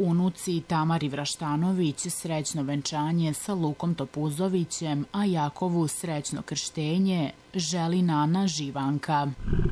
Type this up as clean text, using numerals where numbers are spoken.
Unuci Tamari Vraštanović srećno venčanje sa Lukom Topuzovićem, a Jakovu srećno krštenje želi Nana Živanka.